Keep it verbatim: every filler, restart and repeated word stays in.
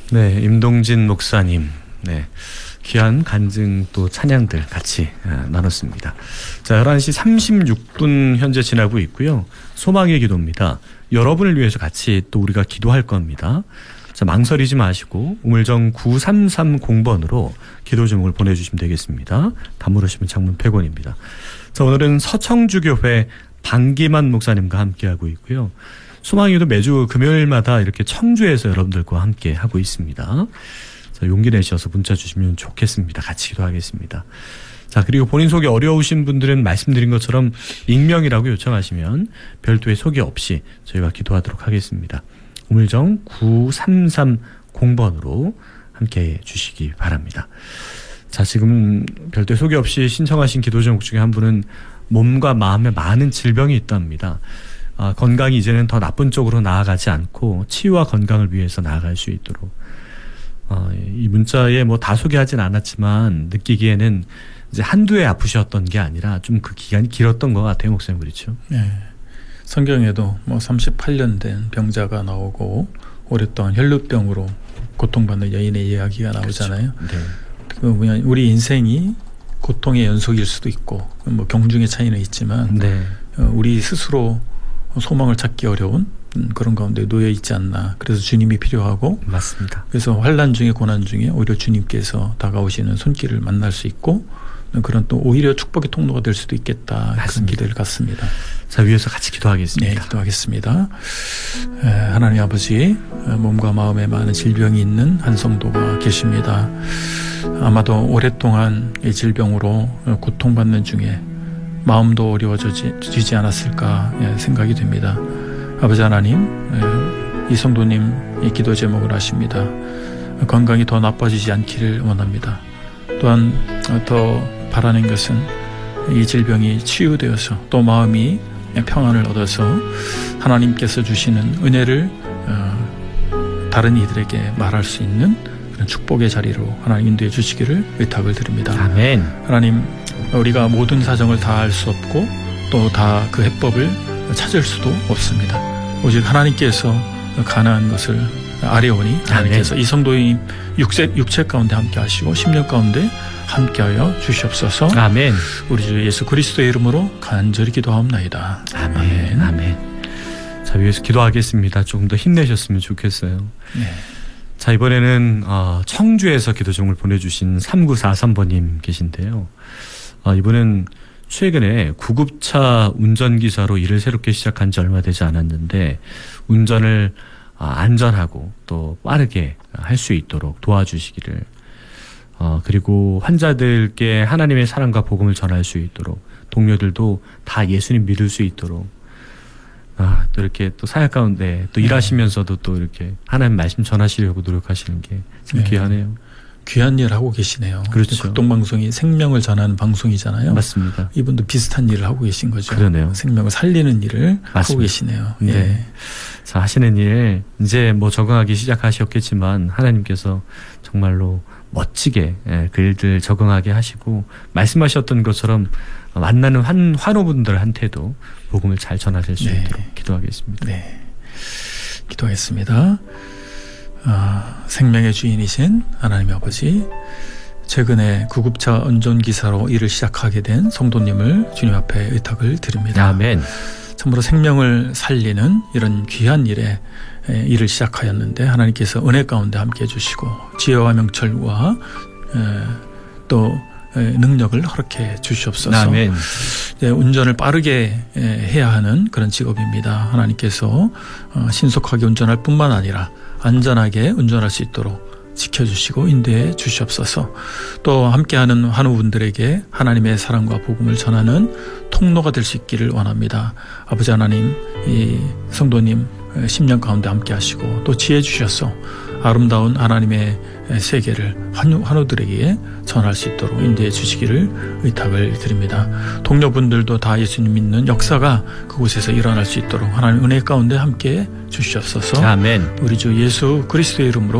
네, 임동진 목사님, 네, 귀한 간증 또 찬양들 같이 아, 나눴습니다. 자, 열한 시 삼십육 분 현재 지나고 있고요. 소망의 기도입니다. 여러분을 위해서 같이 또 우리가 기도할 겁니다. 자, 망설이지 마시고 우물정 구삼삼공 번으로 기도 제목을 보내주시면 되겠습니다. 단문 오시면 장문 백 원입니다. 자, 오늘은 서청주교회 방기만 목사님과 함께하고 있고요. 소망이도 매주 금요일마다 이렇게 청주에서 여러분들과 함께 하고 있습니다. 자, 용기 내셔서 문자 주시면 좋겠습니다. 같이 기도하겠습니다. 자, 그리고 본인 속이 어려우신 분들은 말씀드린 것처럼 익명이라고 요청하시면 별도의 소개 없이 저희가 기도하도록 하겠습니다. 우물정 구삼삼공 번으로 함께 해주시기 바랍니다. 자, 지금 별도의 소개 없이 신청하신 기도 제목 중에 한 분은 몸과 마음에 많은 질병이 있답니다. 아, 건강이 이제는 더 나쁜 쪽으로 나아가지 않고 치유와 건강을 위해서 나아갈 수 있도록. 아, 이 문자에 뭐 다 소개하진 않았지만 느끼기에는 이제 한두 해 아프셨던 게 아니라 좀 그 기간이 길었던 것 같아요, 목사님. 그렇죠? 네. 성경에도 뭐 삼십팔 년 된 병자가 나오고 오랫동안 혈루병으로 고통받는 여인의 이야기가 나오잖아요. 그렇죠. 네. 어떻게 보면 우리 인생이 고통의 연속일 수도 있고 뭐 경중의 차이는 있지만 네. 우리 스스로 소망을 찾기 어려운 그런 가운데 놓여 있지 않나. 그래서 주님이 필요하고 맞습니다. 그래서 환난 중에 고난 중에 오히려 주님께서 다가오시는 손길을 만날 수 있고 그런 또 오히려 축복의 통로가 될 수도 있겠다. 맞습니다. 그런 기대를 갖습니다. 자, 위에서 같이 기도하겠습니다. 네, 기도하겠습니다. 에, 하나님 아버지, 몸과 마음에 많은 질병이 있는 한 성도가 계십니다. 아마도 오랫동안 이 질병으로 고통받는 중에 마음도 어려워지지 않았을까 생각이 됩니다. 아버지 하나님, 이 성도님 이 기도 제목을 아십니다. 건강이 더 나빠지지 않기를 원합니다. 또한 더 바라는 것은 이 질병이 치유되어서 또 마음이 평안을 얻어서 하나님께서 주시는 은혜를 다른 이들에게 말할 수 있는 그런 축복의 자리로 하나님 인도해 주시기를 의탁을 드립니다. 아멘. 하나님, 우리가 모든 사정을 다 알 수 없고 또 다 그 해법을 찾을 수도 없습니다. 오직 하나님께서 가능한 것을 아뢰오니 하나님께서 아멘. 이 성도의 육체, 육체 가운데 함께 하시고 십년 가운데 함께하여 주시옵소서. 아멘. 우리 주 예수 그리스도의 이름으로 간절히 기도하옵나이다. 아멘. 아멘. 아멘. 자, 위에서 기도하겠습니다. 조금 더 힘내셨으면 좋겠어요. 네. 자, 이번에는 어, 청주에서 기도 제목을 보내주신 삼구사삼 번님 계신데요. 어, 이분은 최근에 구급차 운전기사로 일을 새롭게 시작한 지 얼마 되지 않았는데 운전을 어, 안전하고 또 빠르게 할 수 있도록 도와주시기를 어, 그리고 환자들께 하나님의 사랑과 복음을 전할 수 있도록 동료들도 다 예수님 믿을 수 있도록 아, 또 이렇게 또 사역 가운데 또 네. 일하시면서도 또 이렇게 하나님 말씀 전하시려고 노력하시는 게 참 네. 귀하네요. 귀한 일 하고 계시네요. 그렇죠. 극동방송이 생명을 전하는 방송이잖아요. 맞습니다. 이분도 비슷한 일을 하고 계신 거죠. 그러네요. 생명을 살리는 일을 맞습니다. 하고 계시네요. 네. 예. 자, 하시는 일 이제 뭐 적응하기 시작하셨겠지만 하나님께서 정말로 멋지게 그 일들 적응하게 하시고 말씀하셨던 것처럼 만나는 환, 환우분들한테도 복음을 잘 전하실 수 네. 있도록 기도하겠습니다. 네, 기도하겠습니다. 아, 생명의 주인이신 하나님 아버지, 최근에 구급차 운전기사로 일을 시작하게 된 성도님을 주님 앞에 의탁을 드립니다. 아멘. 참으로 생명을 살리는 이런 귀한 일에 일을 시작하였는데 하나님께서 은혜 가운데 함께해 주시고 지혜와 명철과 또 능력을 허락해 주시옵소서. 아멘. 운전을 빠르게 해야 하는 그런 직업입니다. 하나님께서 신속하게 운전할 뿐만 아니라 안전하게 운전할 수 있도록 지켜주시고 인도해 주시옵소서. 또 함께하는 환우분들에게 하나님의 사랑과 복음을 전하는 통로가 될 수 있기를 원합니다. 아버지 하나님, 이 성도님 십년 가운데 함께 하시고 또 지혜 주셔서 아름다운 하나님의 세계를 환우, 환우들에게 전할 수 있도록 인도해 주시기를 의탁을 드립니다. 동료분들도 다 예수님 믿는 역사가 그곳에서 일어날 수 있도록 하나님 은혜 가운데 함께 주시옵소서. 아멘. 우리 주 예수 그리스도의 이름으로